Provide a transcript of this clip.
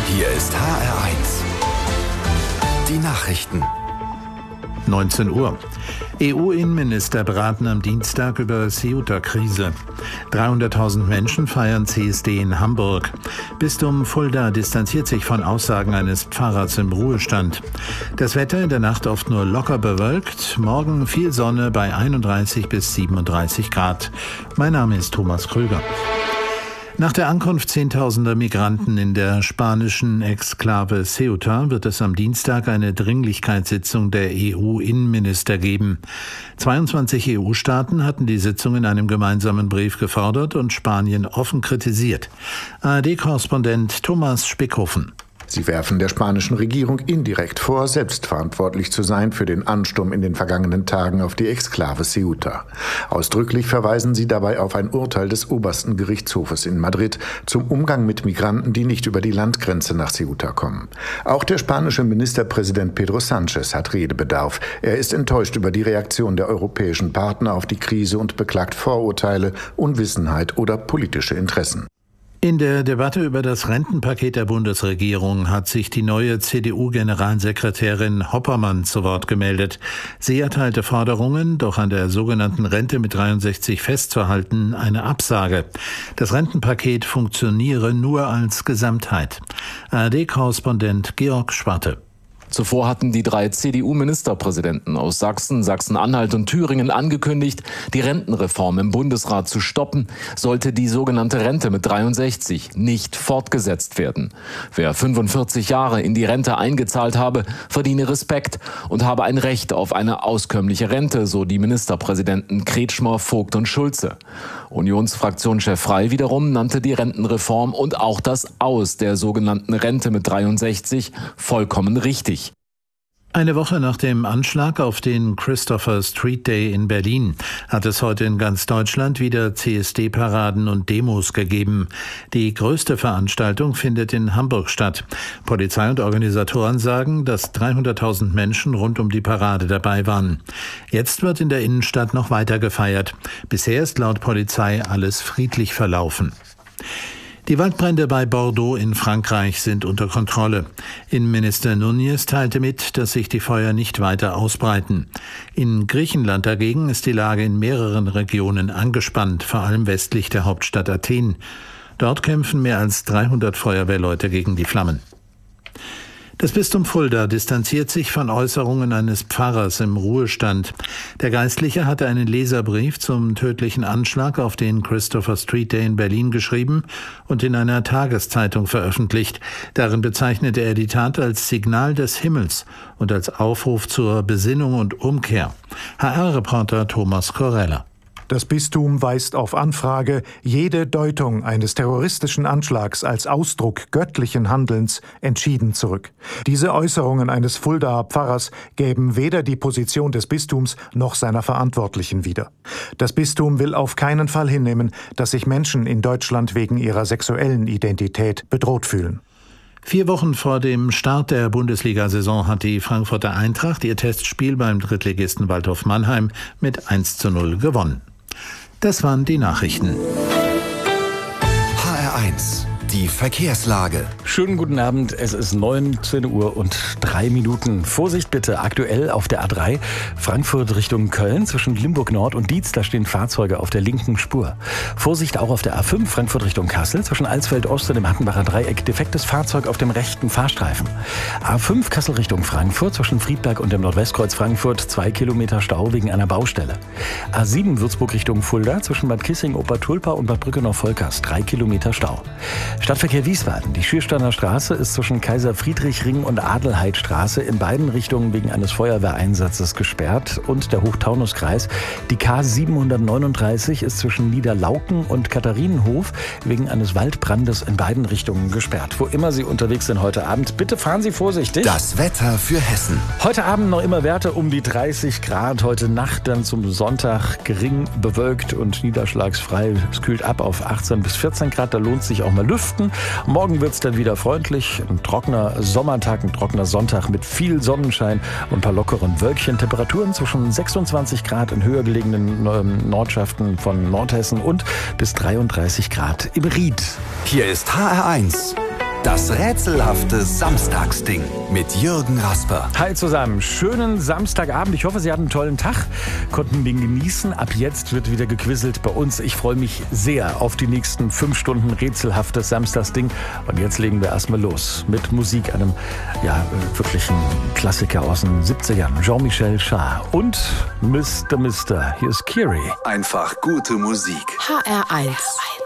Hier ist HR1. Die Nachrichten. 19 Uhr. EU-Innenminister beraten am Dienstag über Ceuta-Krise. 300.000 Menschen feiern CSD in Hamburg. Bistum Fulda distanziert sich von Aussagen eines Pfarrers im Ruhestand. Das Wetter in der Nacht oft nur locker bewölkt. Morgen viel Sonne bei 31 bis 37 Grad. Mein Name ist Thomas Krüger. Nach der Ankunft zehntausender Migranten in der spanischen Exklave Ceuta wird es am Dienstag eine Dringlichkeitssitzung der EU-Innenminister geben. 22 EU-Staaten hatten die Sitzung in einem gemeinsamen Brief gefordert und Spanien offen kritisiert. ARD-Korrespondent Thomas Spickhofen. Sie werfen der spanischen Regierung indirekt vor, selbstverantwortlich zu sein für den Ansturm in den vergangenen Tagen auf die Exklave Ceuta. Ausdrücklich verweisen sie dabei auf ein Urteil des obersten Gerichtshofes in Madrid zum Umgang mit Migranten, die nicht über die Landgrenze nach Ceuta kommen. Auch der spanische Ministerpräsident Pedro Sánchez hat Redebedarf. Er ist enttäuscht über die Reaktion der europäischen Partner auf die Krise und beklagt Vorurteile, Unwissenheit oder politische Interessen. In der Debatte über das Rentenpaket der Bundesregierung hat sich die neue CDU-Generalsekretärin Hoppermann zu Wort gemeldet. Sie erteilte Forderungen, doch an der sogenannten Rente mit 63 festzuhalten, eine Absage. Das Rentenpaket funktioniere nur als Gesamtheit. ARD-Korrespondent Georg Schwarte. Zuvor hatten die 3 CDU-Ministerpräsidenten aus Sachsen, Sachsen-Anhalt und Thüringen angekündigt, die Rentenreform im Bundesrat zu stoppen, sollte die sogenannte Rente mit 63 nicht fortgesetzt werden. Wer 45 Jahre in die Rente eingezahlt habe, verdiene Respekt und habe ein Recht auf eine auskömmliche Rente, so die Ministerpräsidenten Kretschmer, Vogt und Schulze. Unionsfraktionschef Frey wiederum nannte die Rentenreform und auch das Aus der sogenannten Rente mit 63 vollkommen richtig. Eine Woche nach dem Anschlag auf den Christopher Street Day in Berlin hat es heute in ganz Deutschland wieder CSD-Paraden und Demos gegeben. Die größte Veranstaltung findet in Hamburg statt. Polizei und Organisatoren sagen, dass 300.000 Menschen rund um die Parade dabei waren. Jetzt wird in der Innenstadt noch weiter gefeiert. Bisher ist laut Polizei alles friedlich verlaufen. Die Waldbrände bei Bordeaux in Frankreich sind unter Kontrolle. Innenminister Núñez teilte mit, dass sich die Feuer nicht weiter ausbreiten. In Griechenland dagegen ist die Lage in mehreren Regionen angespannt, vor allem westlich der Hauptstadt Athen. Dort kämpfen mehr als 300 Feuerwehrleute gegen die Flammen. Das Bistum Fulda distanziert sich von Äußerungen eines Pfarrers im Ruhestand. Der Geistliche hatte einen Leserbrief zum tödlichen Anschlag auf den Christopher Street Day in Berlin geschrieben und in einer Tageszeitung veröffentlicht. Darin bezeichnete er die Tat als Signal des Himmels und als Aufruf zur Besinnung und Umkehr. HR-Reporter Thomas Korella. Das Bistum weist auf Anfrage jede Deutung eines terroristischen Anschlags als Ausdruck göttlichen Handelns entschieden zurück. Diese Äußerungen eines Fuldaer Pfarrers gäben weder die Position des Bistums noch seiner Verantwortlichen wieder. Das Bistum will auf keinen Fall hinnehmen, dass sich Menschen in Deutschland wegen ihrer sexuellen Identität bedroht fühlen. 4 Wochen vor dem Start der Bundesliga-Saison hat die Frankfurter Eintracht ihr Testspiel beim Drittligisten Waldhof Mannheim mit 1:0 gewonnen. Das waren die Nachrichten. HR1, die Verkehrslage. Schönen guten Abend, es ist 19 Uhr und 3 Minuten. Vorsicht bitte, aktuell auf der A3 Frankfurt Richtung Köln zwischen Limburg Nord und Dietz, da stehen Fahrzeuge auf der linken Spur. Vorsicht auch auf der A5 Frankfurt Richtung Kassel zwischen Alsfeld Ost und dem Hattenbacher Dreieck, defektes Fahrzeug auf dem rechten Fahrstreifen. A5 Kassel Richtung Frankfurt zwischen Friedberg und dem Nordwestkreuz Frankfurt 2 Kilometer Stau wegen einer Baustelle. A7 Würzburg Richtung Fulda zwischen Bad Kissing, Obertulpa und Bad Brückenau-Volkers 3 Kilometer Stau. Stadtverkehr Wiesbaden. Die Schiersteiner Straße ist zwischen Kaiser-Friedrich-Ring und Adelheidstraße in beiden Richtungen wegen eines Feuerwehreinsatzes gesperrt. Und der Hochtaunuskreis. Die K739 ist zwischen Niederlauken und Katharinenhof wegen eines Waldbrandes in beiden Richtungen gesperrt. Wo immer Sie unterwegs sind heute Abend, bitte fahren Sie vorsichtig. Das Wetter für Hessen. Heute Abend noch immer Werte um die 30 Grad. Heute Nacht dann zum Sonntag gering bewölkt und niederschlagsfrei. Es kühlt ab auf 18 bis 14 Grad. Da lohnt sich auch mal lüften. Morgen wird es dann wieder freundlich. Ein trockener Sommertag, ein trockener Sonntag mit viel Sonnenschein und ein paar lockeren Wölkchen. Temperaturen zwischen 26 Grad in höher gelegenen Nordschaften von Nordhessen und bis 33 Grad im Ried. Hier ist HR1. Das rätselhafte Samstagsding mit Jürgen Rasper. Hi zusammen, schönen Samstagabend. Ich hoffe, Sie hatten einen tollen Tag, konnten den genießen. Ab jetzt wird wieder gequizzelt bei uns. Ich freue mich sehr auf die nächsten 5 Stunden rätselhaftes Samstagsding. Und jetzt legen wir erstmal los mit Musik, einem wirklichen Klassiker aus den 70ern. Jean-Michel Jarre und Mr. Hier ist Kiri. Einfach gute Musik. HR1.